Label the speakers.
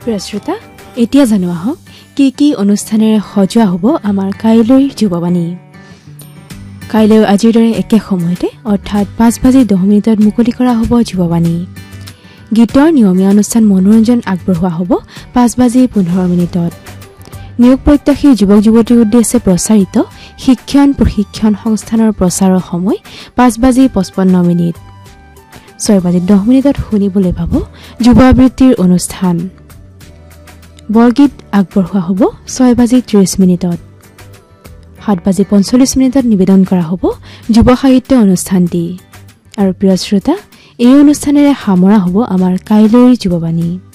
Speaker 1: প্ৰিয় শ্ৰোতা, এতিয়া জানো আহক কি কি অনুষ্ঠানেৰে সজোৱা হ'ব আমাৰ কাইলৈৰ যুৱবাণী। কাইলৈ আজিৰ দৰে একে সময়তে অৰ্থাৎ 5:10 মুকলি কৰা হ'ব যুৱবাণী। গীতৰ নিয়মীয়া অনুষ্ঠান মনোৰঞ্জন আগবঢ়োৱা হ'ব 5:15। নিয়োগ প্ৰত্যাশী যুৱক যুৱতীৰ উদ্দেশ্যে প্ৰচাৰিত শিক্ষণ প্ৰশিক্ষণ সংস্থানৰ প্ৰচাৰৰ সময় 5:55। 6:10 শুনিবলৈ পাব যুৱ আবৃত্তিৰ অনুষ্ঠান। বৰগীত আগবঢ়োৱা হ'ব 6:30। 7:45 নিবেদন কৰা হ'ব যুৱ সাহিত্য অনুষ্ঠানটি। আৰু প্ৰিয় শ্ৰোতা, এই অনুষ্ঠানেৰে সামৰা হ'ব আমাৰ কাইলৈৰ যুৱবাণী।